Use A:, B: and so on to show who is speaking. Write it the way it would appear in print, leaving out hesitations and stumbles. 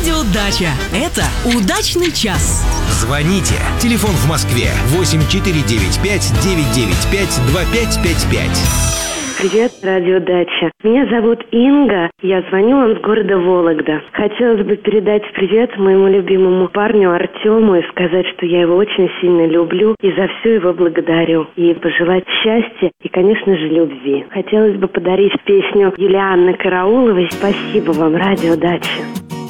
A: Радиодача. Это удачный час.
B: Звоните. Телефон в Москве 8495-995-2555.
C: Привет, радиодача. Меня зовут Инга. Я звоню вам с города Вологда. Хотелось бы передать привет моему любимому парню Артему и сказать, что я его очень сильно люблю и за все его благодарю. И пожелать счастья и, конечно же, любви. Хотелось бы подарить песню Юлианны Карауловой. Спасибо вам, радиодача.